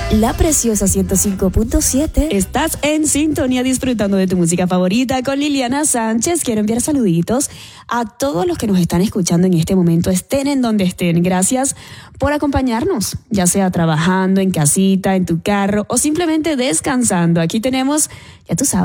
La Preciosa 105.7. Estás en sintonía disfrutando de tu música favorita con Liliana Sánchez. Quiero enviar saluditos a todos los que nos están escuchando en este momento, estén en donde estén. Gracias por acompañarnos, ya sea trabajando en casita, en tu carro o simplemente descansando. Aquí tenemos, ya tú sabes,